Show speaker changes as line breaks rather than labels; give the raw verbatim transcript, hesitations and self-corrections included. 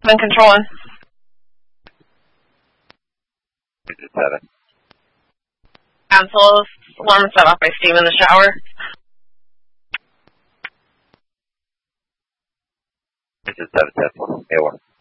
Been controlling.
Digit seven.
Cancel. Alarm set off by steam in the shower.
Digit seven seven. A one.